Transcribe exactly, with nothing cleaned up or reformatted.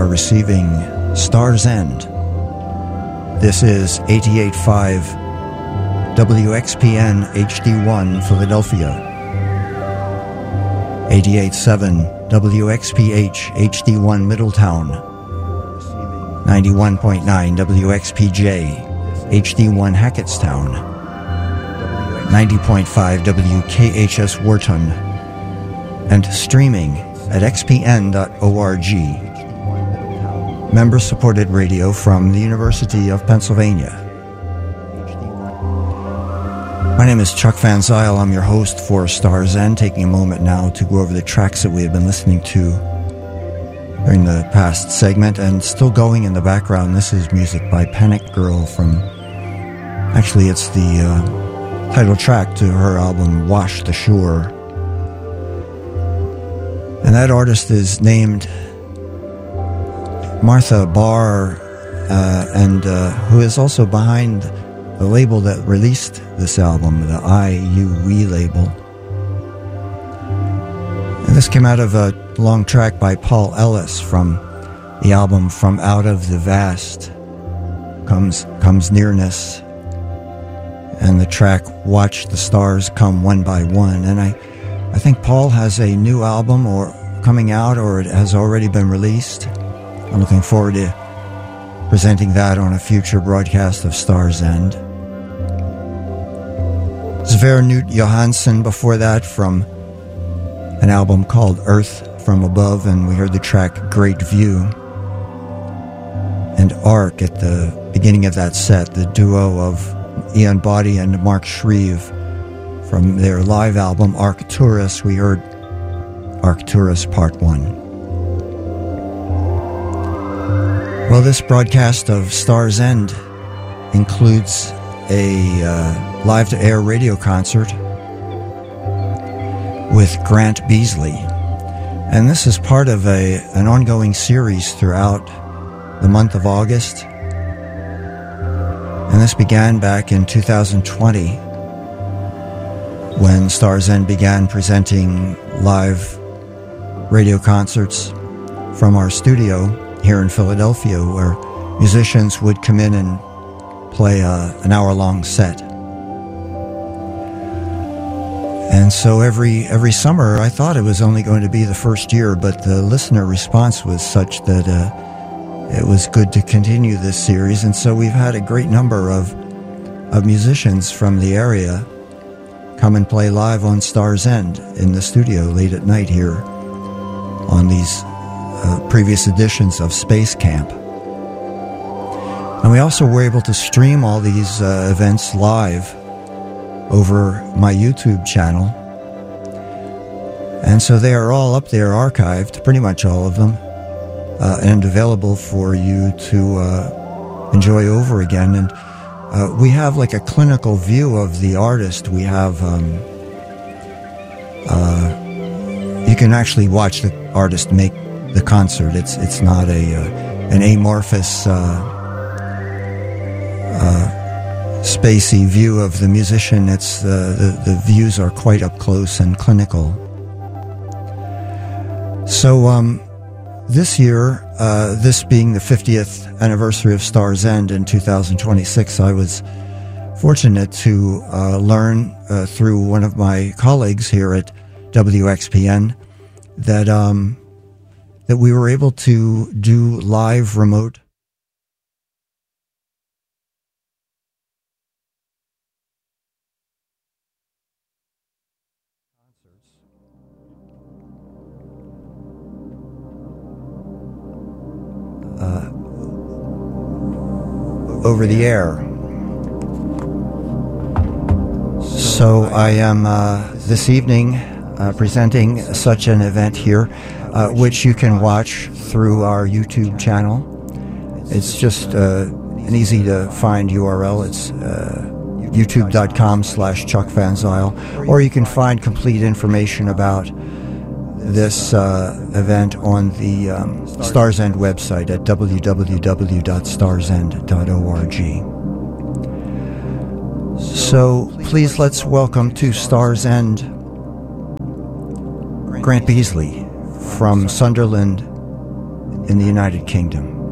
are receiving Star's End. This is eighty-eight point five W X P N H D one Philadelphia, eighty-eight point seven W X P H H D one Middletown, ninety-one point nine W X P J H D one Hackettstown, ninety point five W K H S Wharton, and streaming at x p n dot org. Member-supported radio from the University of Pennsylvania. My name is Chuck Van Zyl. I'm your host for Star's End, taking a moment now to go over the tracks that we have been listening to during the past segment, and still going in the background. This is music by Panic Girl from, actually it's the uh, title track to her album Wash the Shore. And that artist is named Martha Barr, uh, and uh, who is also behind the label that released this album, the I U W E label. And this came out of a long track by Paul Ellis from the album From Out of the Vast Comes, comes Nearness, and the track Watch the Stars Come One by One. And I I think Paul has a new album or coming out, or it has already been released. I'm looking forward to presenting that on a future broadcast of Star's End. Sverre Knut Johansson before that from an album called Earth from Above, and we heard the track Great View. And Ark at the beginning of that set, the duo of Ian Boddy and Mark Shreve. From their live album, Arcturus, we heard Arcturus Part one. Well, this broadcast of Star's End includes a uh, live-to-air radio concert with Grant Beasley. And this is part of a an ongoing series throughout the month of August. And this began back in two thousand twenty, when Star's End began presenting live radio concerts from our studio here in Philadelphia, where musicians would come in and play a, an hour-long set. And so every every summer, I thought it was only going to be the first year, but the listener response was such that uh, it was good to continue this series. And so we've had a great number of of musicians from the area come and play live on Star's End in the studio late at night here on these uh, previous editions of Space Camp. And we also were able to stream all these uh, events live over my YouTube channel. And so they are all up there archived, pretty much all of them, uh, and available for you to uh, enjoy over again. And Uh, we have like a clinical view of the artist. We have, um, uh, you can actually watch the artist make the concert. It's it's not a uh, an amorphous, uh, uh, spacey view of the musician. It's uh, the the views are quite up close and clinical. So um, this year, uh, this being the fiftieth anniversary of Star's End in two thousand twenty-six, I was fortunate to uh, learn uh, through one of my colleagues here at W X P N that um, that we were able to do live remote Uh, over the air. So I am uh, this evening uh, presenting such an event here, uh, which you can watch through our YouTube channel. It's just uh, an easy to find U R L. It's uh, youtube.com slash Chuck Van Zyl, or you can find complete information about this uh, event on the um, Star's End website at w w w dot stars end dot org. So please let's welcome to Star's End Grant Beasley from Sunderland in the United Kingdom.